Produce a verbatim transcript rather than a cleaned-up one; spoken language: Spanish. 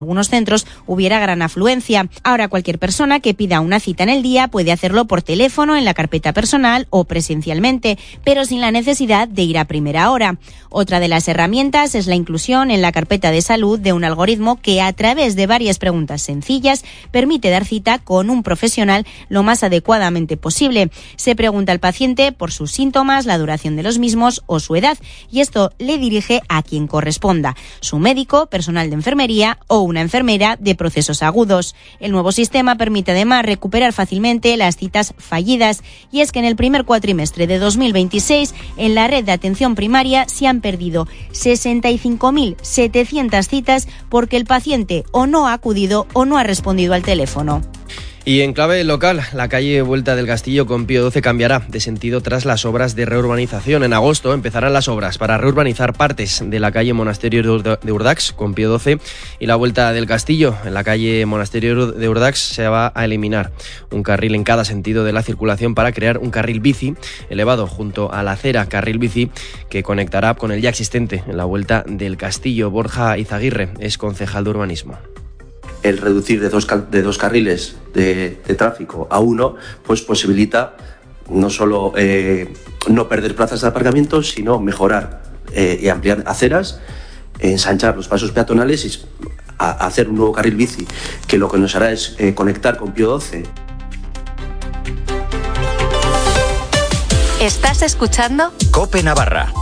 algunos centros hubiera gran afluencia. Ahora cualquier persona que pida una cita en el día puede hacerlo por teléfono, en la carpeta personal o presencialmente, pero sin la necesidad de ir a primera hora. Otra de las herramientas es la inclusión en la carpeta de salud de un algoritmo que, a través de varias preguntas sencillas, permite dar cita con un profesional lo más adecuadamente posible. Se pregunta al paciente por sus síntomas, la duración de los mismos o su edad, y esto le dirige a quien corresponda, su médico, personal de enfermería o una enfermera de procesos agudos. El nuevo sistema permite además recuperar fácilmente las citas fallidas, y es que en el primer cuatrimestre de dos mil veintiséis en la red de atención primaria se han perdido sesenta y cinco mil setecientas citas porque el paciente o no ha acudido o no ha respondido al teléfono. Y en clave local, la calle Vuelta del Castillo con Pío doce cambiará de sentido tras las obras de reurbanización. En agosto empezarán las obras para reurbanizar partes de la calle Monasterio de Urdax con Pío doce y la Vuelta del Castillo. En la calle Monasterio de Urdax se va a eliminar un carril en cada sentido de la circulación para crear un carril bici elevado junto a la acera carril bici que conectará con el ya existente en la Vuelta del Castillo. Borja Izaguirre es concejal de urbanismo. El reducir de dos, de dos carriles de, de tráfico a uno, pues posibilita no solo eh, no perder plazas de aparcamiento, sino mejorar eh, y ampliar aceras, ensanchar los pasos peatonales y a, a hacer un nuevo carril bici, que lo que nos hará es eh, conectar con Pío doce. ¿Estás escuchando? COPE Navarra.